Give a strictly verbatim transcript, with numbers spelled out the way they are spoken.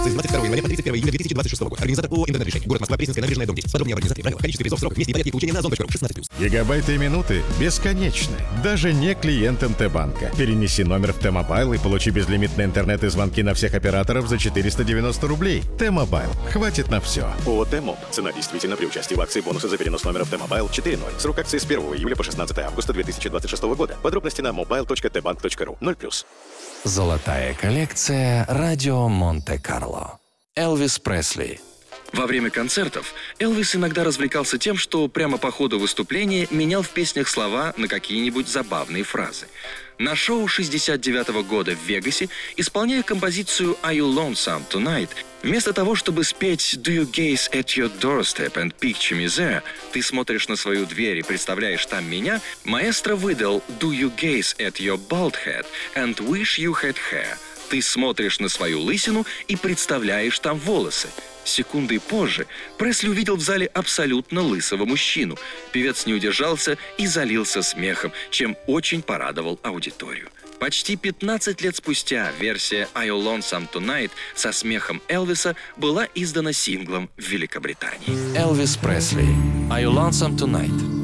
С двадцать второго января по тридцать первое июля две тысячи двадцать шестого года. Организатор ООО «Интернет-решение». Город Москва, Пресненская набережная, дом десять. Подробнее об организации, правила, количестве призов, срок, месте и порядке получения на озон точка ру. шестнадцать плюс. Гигабайты и минуты бесконечны. Даже не клиентам Т-банка. Перенеси номер в Т-Мобайл и получи безлимитный интернет и звонки на всех операторов за четыреста девяносто рублей. Т-Мобайл. Хватит на все. ООО «Т-Моб». Цена действительно при участии в акции бонусы за перенос номера в Т-Мобайл четыре ноль. Срок акции с первого июля по шестнадцатое августа две тысячи двадцать шестого года. Подробности на мобайл точка тэ банк точка ру. ноль плюс. Золотая коллекция «Радио Монте-Карло». Элвис Пресли. Во время концертов Элвис иногда развлекался тем, что прямо по ходу выступления менял в песнях слова на какие-нибудь забавные фразы. На шоу шестьдесят девятого года в Вегасе, исполняя композицию «Are You Lonesome Tonight», вместо того, чтобы спеть «Do you gaze at your doorstep and picture me there», «Ты смотришь на свою дверь и представляешь там меня», маэстро выдал «Do you gaze at your bald head and wish you had hair», «Ты смотришь на свою лысину и представляешь там волосы». Секундой позже Пресли увидел в зале абсолютно лысого мужчину. Певец не удержался и залился смехом, чем очень порадовал аудиторию. Почти пятнадцать лет спустя версия «Are You Lonesome Tonight» со смехом Элвиса была издана синглом в Великобритании. Элвис Пресли. «Are You Lonesome Tonight».